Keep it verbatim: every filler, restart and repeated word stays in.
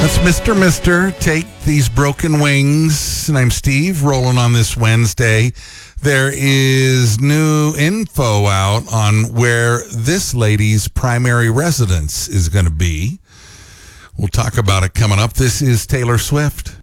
That's Mister Mister Take These Broken Wings. And I'm Steve, rolling on this Wednesday. There is new info out on where this lady's primary residence is going to be. We'll talk about it coming up. This is Taylor Swift.